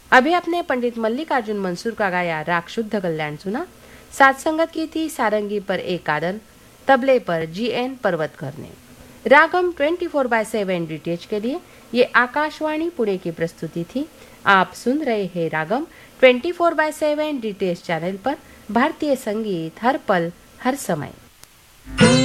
अभी अपने पंडित मल्लिकार्जुन मंसूर का गाया राग शुद्ध कल्याण सुना। साथ संगत की थी सारंगी पर एक आदन, तबले पर GN पर्वतकर ने। रागम 24/7 DTH के लिए ये आकाशवाणी पुणे की प्रस्तुति थी। आप सुन रहे हैं रागम 24/7 DTH चैनल पर भारतीय संगीत हर पल हर समय।